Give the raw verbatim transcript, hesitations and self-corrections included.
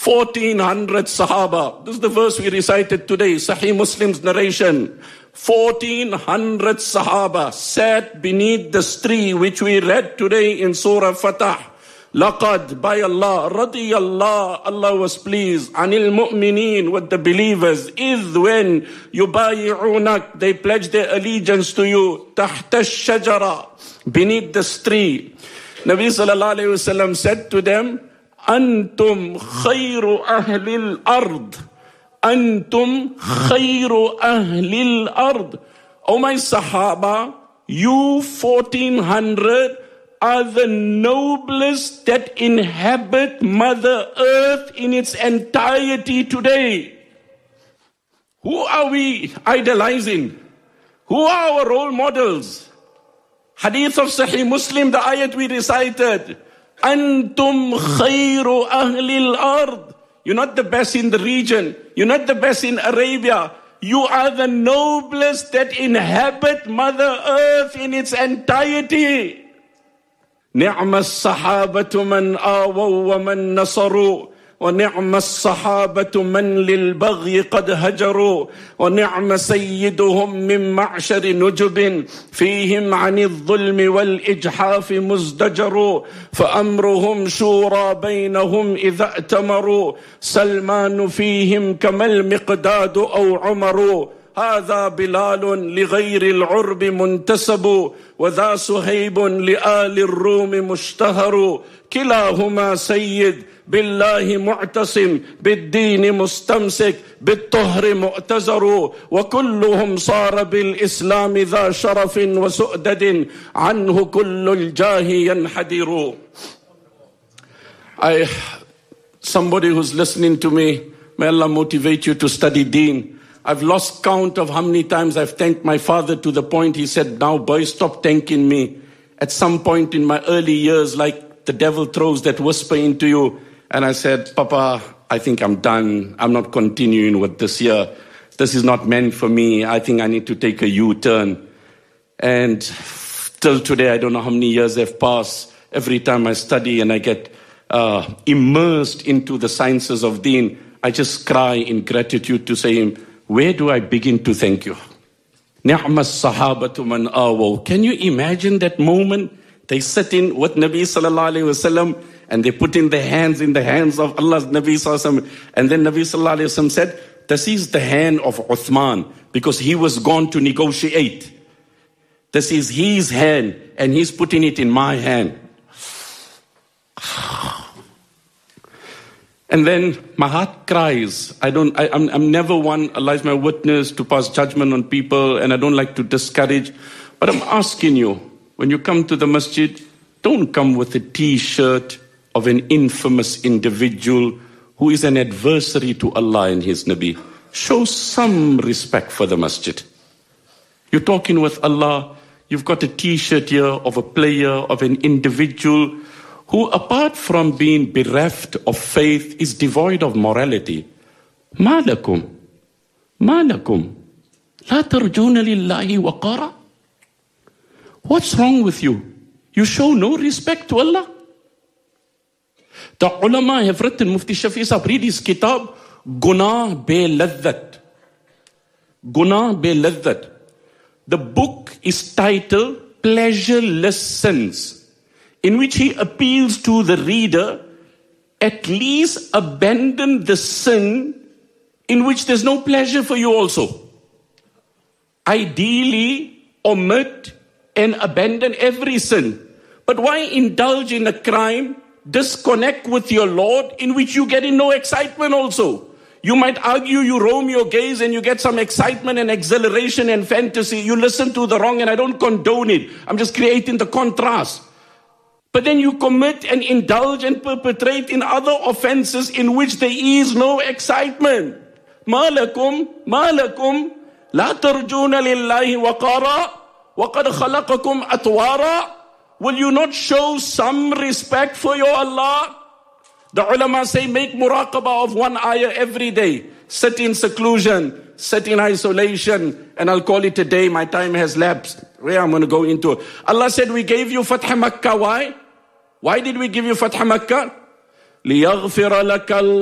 fourteen hundred Sahaba. This is the verse we recited today, Sahih Muslim's narration. fourteen hundred Sahaba sat beneath this tree which we read today in Surah Fatah. Laqad, by Allah, radiyallah, Allah was pleased, anil mu'mineen, with the believers, idh, when yubayi'unak, they pledge their allegiance to you, tahta shajara, beneath this tree. Nabi sallallahu alayhi wa sallam said to them, Antum khayru ahlil ard. Antum khayru ahlil ard. O my Sahaba, you fourteen hundred are the noblest that inhabit Mother Earth in its entirety today. Who are we idolizing? Who are our role models? Hadith of Sahih Muslim, the ayat we recited. Antum khayru ahlil ard. You're not the best in the region. You're not the best in Arabia. You are the noblest that inhabit Mother Earth in its entirety. نعم الصحابة من آووا ومن نصروا ونعم الصحابة من للبغي قد هجروا ونعم سيدهم من معشر نجب فيهم عن الظلم والإجحاف مزدجر فأمرهم شورى بينهم إذا ائتمروا سلمان فيهم كما المقداد أو عمر هذا بلال لغير العرب منتسب وذا سهيب لآل الروم مشتهر كلاهما سيد بالله معتصم بالدين مستمسك بالطهر مؤتزر وكلهم صار بالإسلام ذا شرف وسؤدد عنه كل الجاه ينحدر. I, somebody who's listening to me, may Allah motivate you to study deen. I've lost count of how many times I've thanked my father to the point he said, now boy, stop thanking me. At some point in my early years, like the devil throws that whisper into you. And I said, Papa, I think I'm done. I'm not continuing with this year. This is not meant for me. I think I need to take a U-turn. And till today, I don't know how many years have passed. Every time I study and I get uh, immersed into the sciences of deen, I just cry in gratitude to say him, where do I begin to thank you? Ni'ma as-sahabatu man awaw. Can you imagine that moment? They sit in with Nabi sallallahu alayhi wa sallam and they put in their hands in the hands of Allah's Nabi sallallahu alayhi wa sallam. And then Nabi sallallahu alayhi wa sallam said, this is the hand of Uthman because he was gone to negotiate. This is his hand and he's putting it in my hand. And then my heart cries. I don't, I, I'm, I'm never one, Allah is my witness, to pass judgment on people, and I don't like to discourage. But I'm asking you, when you come to the masjid, don't come with a t-shirt of an infamous individual who is an adversary to Allah and His Nabi. Show some respect for the masjid. You're talking with Allah, you've got a t-shirt here of a player, of an individual who, apart from being bereft of faith, is devoid of morality. Ma lakum? Ma lakum? La tarjuna lillahi waqara? What's wrong with you? You show no respect to Allah? The ulama have written, Mufti Shafi Sahab, read his kitab, Gunah be laddat. Gunah be laddat. The book is titled Pleasureless Sins, in which he appeals to the reader, at least abandon the sin in which there's no pleasure for you also. Ideally, omit and abandon every sin. But why indulge in a crime, disconnect with your Lord, in which you get in no excitement also? You might argue you roam your gaze and you get some excitement and exhilaration and fantasy. You listen to the wrong, and I don't condone it. I'm just creating the contrast. But then you commit and indulge and perpetrate in other offenses in which there is no excitement. Ma lakum, ma lakum, la tarjuna lillahi waqara, wa qad khalaqakum atwara. Will you not show some respect for your Allah? The ulama say make muraqabah of one ayah every day. Sit in seclusion, sit in isolation, and I'll call it a day. My time has lapsed. Where I'm going to go into it. Allah said we gave you Fath Makkah. Why? Why did we give you Fath Makkah? لِيَغْفِرَ لَكَ